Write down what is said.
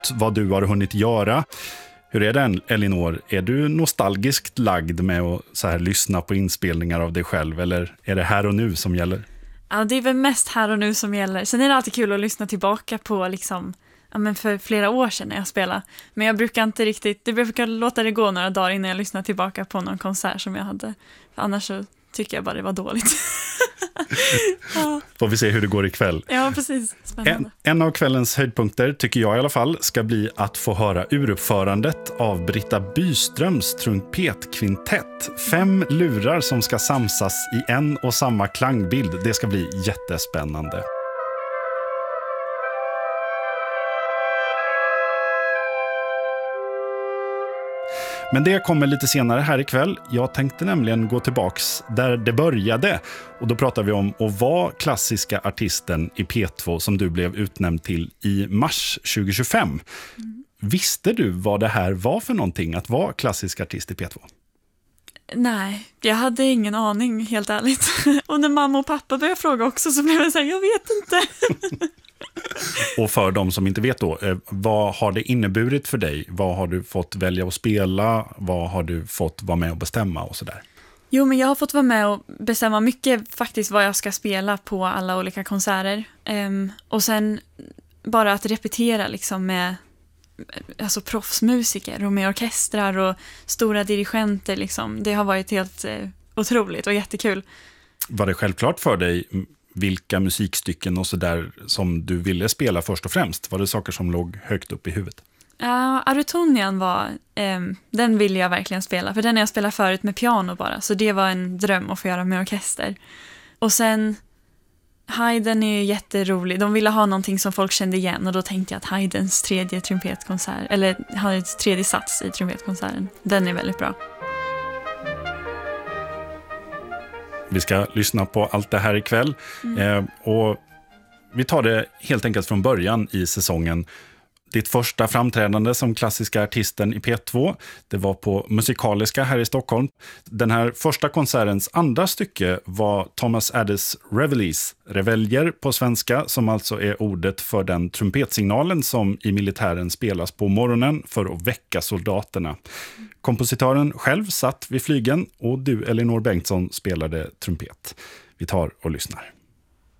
vad du har hunnit göra. Hur är det, Elinor? Är du nostalgiskt lagd med att så här lyssna på inspelningar av dig själv, eller är det här och nu som gäller? Ja, det är väl mest här och nu som gäller. Sen är det alltid kul att lyssna tillbaka på liksom, ja, men för flera år sedan när jag spelade. Men jag brukar inte riktigt, det brukar låta det gå några dagar innan jag lyssnar tillbaka på någon konsert som jag hade. För annars så tycker jag bara det var dåligt. Ja. Får vi se hur det går ikväll. Ja, precis. Spännande. En av kvällens höjdpunkter, tycker jag i alla fall, ska bli att få höra uruppförandet av Britta Byströms trumpetkvintett. 5 lurar som ska samsas i en och samma klangbild. Det ska bli jättespännande. Men det kommer lite senare här ikväll. Jag tänkte nämligen gå tillbaks där det började. Och då pratar vi om att vara klassiska artisten i P2 som du blev utnämnd till i mars 2025. Visste du vad det här var för någonting, att vara klassisk artist i P2? Nej, jag hade ingen aning, helt ärligt. Och när mamma och pappa började fråga också så blev jag så här, jag vet inte. Och för de som inte vet då, vad har det inneburit för dig? Vad har du fått välja att spela? Vad har du fått vara med och bestämma och sådär? Jo, men jag har fått vara med och bestämma mycket faktiskt vad jag ska spela på alla olika konserter. Och sen bara att repetera liksom med alltså proffsmusiker och med orkestrar och stora dirigenter liksom. Det har varit helt otroligt och jättekul. Var det självklart för dig vilka musikstycken och sådär som du ville spela först och främst? Var det saker som låg högt upp i huvudet? Arutonian var, den ville jag verkligen spela. För den har jag spelat förut med piano bara. Så det var en dröm att få göra med orkester. Och sen Haydn är ju jätterolig. De ville ha någonting som folk kände igen. Och då tänkte jag att Haydns tredje trumpetkonsert, eller Haydns tredje sats i trumpetkonserten, den är väldigt bra. Vi ska lyssna på allt det här ikväll. Och vi tar det helt enkelt från början i säsongen. Ditt första framträdande som klassiska artisten i P2, det var på Musikaliska här i Stockholm. Den här första konsertens andra stycke var Thomas Addis Reveilles, reveljer på svenska, som alltså är ordet för den trumpetsignalen som i militären spelas på morgonen för att väcka soldaterna. Kompositören själv satt vid flygeln och du, Elinor Bengtsson, spelade trumpet. Vi tar och lyssnar.